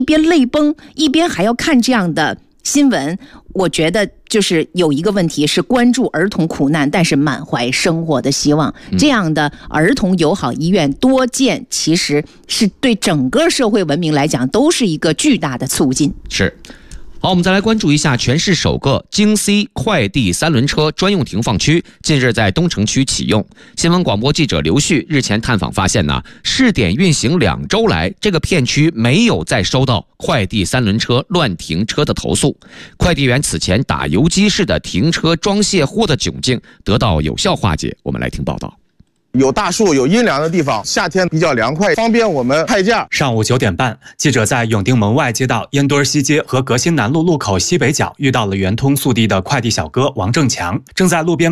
一边泪崩，一边还要看这样的新闻，我觉得就是有一个问题是关注儿童苦难，但是满怀生活的希望。这样的儿童友好医院多建，其实是对整个社会文明来讲都是一个巨大的促进。 是。好，我们再来关注一下全市首个京 C 快递3轮车专用停放区，近日在东城区启用。新闻广播记者刘旭日前探访发现呢，试点运行2周来，这个片区没有再收到快递3轮车乱停车的投诉。快递员此前打游击式的停车装卸货的窘境得到有效化解。我们来听报道。 有大树有阴凉的地方，夏天比较凉快，方便我们派件。 上午9点半，记者在永定门外街道烟墩西街和革新南路路口西北角遇到了圆通速递的快递小哥王正强，正在路边